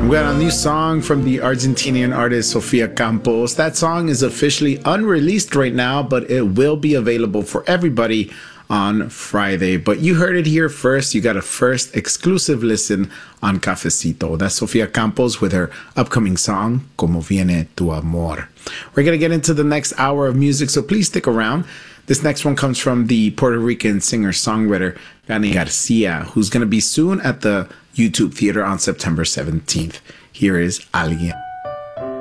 We got a new song from the Argentinian artist Sofia Campos. That song is officially unreleased right now, but it will be available for everybody on Friday. But you heard it here first. You got a first exclusive listen on Cafecito. That's Sofia Campos with her upcoming song, Como Viene Tu Amor. We're going to get into the next hour of music, so please stick around. This next one comes from the Puerto Rican singer-songwriter Dani Garcia, who's going to be soon at the YouTube Theater on September 17th. Here is Alguien.